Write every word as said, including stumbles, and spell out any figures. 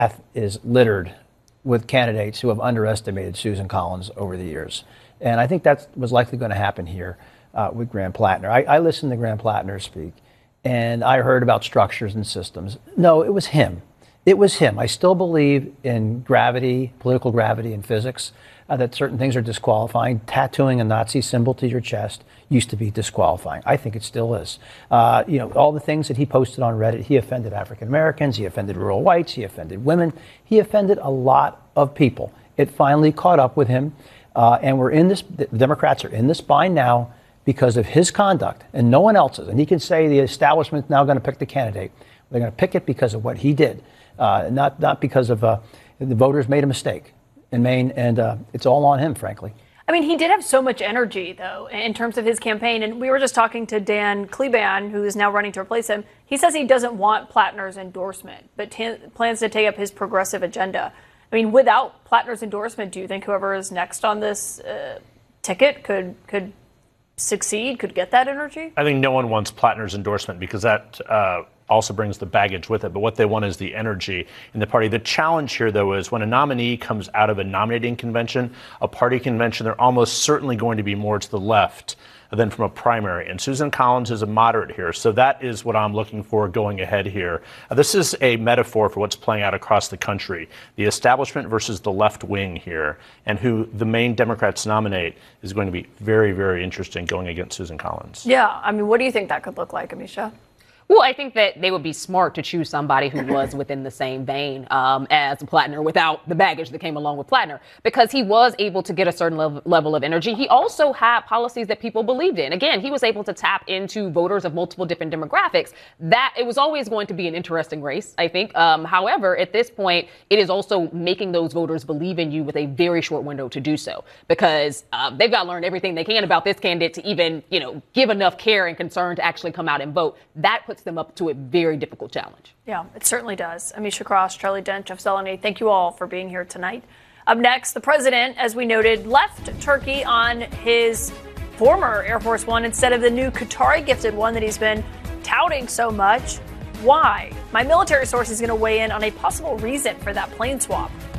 is littered with candidates who have underestimated Susan Collins over the years. And I think that was likely going to happen here uh, with Graham Plattner. I, I listened to Graham Plattner speak, and I heard about structures and systems. No, it was him. It was him. I still believe in gravity, political gravity in physics, uh, that certain things are disqualifying. Tattooing a Nazi symbol to your chest used to be disqualifying. I think it still is. Uh, you know, all the things that he posted on Reddit, he offended African Americans, he offended rural whites, he offended women, he offended a lot of people. It finally caught up with him, uh, and we're in this, the Democrats are in this bind now because of his conduct and no one else's. And he can say the establishment's now going to pick the candidate. They're going to pick it because of what he did, uh, not, not because of uh, the voters made a mistake in Maine, and uh, it's all on him, frankly. I mean, he did have so much energy, though, in terms of his campaign. And we were just talking to Dan Kleban, who is now running to replace him. He says he doesn't want Plattner's endorsement, but t- plans to take up his progressive agenda. I mean, without Plattner's endorsement, do you think whoever is next on this uh, ticket could could succeed, could get that energy? I think no one wants Plattner's endorsement because that uh, also brings the baggage with it. But what they want is the energy in the party. The challenge here, though, is when a nominee comes out of a nominating convention, a party convention, they're almost certainly going to be more to the left than from a primary. And Susan Collins is a moderate here. So that is what I'm looking for going ahead here. Uh, this is a metaphor for what's playing out across the country. The establishment versus the left wing here, and who the Maine Democrats nominate is going to be very, very interesting going against Susan Collins. Yeah. I mean, what do you think that could look like, Amisha? Well, I think that they would be smart to choose somebody who was within the same vein um, as Plattner without the baggage that came along with Plattner, because he was able to get a certain level, level of energy. He also had policies that people believed in. Again, he was able to tap into voters of multiple different demographics. That it was always going to be an interesting race, I think. Um, however, at this point, it is also making those voters believe in you with a very short window to do so, because uh, they've got to learn everything they can about this candidate to even, you know, give enough care and concern to actually come out and vote. That puts them up to a very difficult challenge. Yeah, it certainly does. Amisha Cross, Charlie Dent, Jeff Zeleny, thank you all for being here tonight. Up next, the president, as we noted, left Turkey on his former Air Force One instead of the new Qatari gifted one that he's been touting so much. Why? My military source is going to weigh in on a possible reason for that plane swap.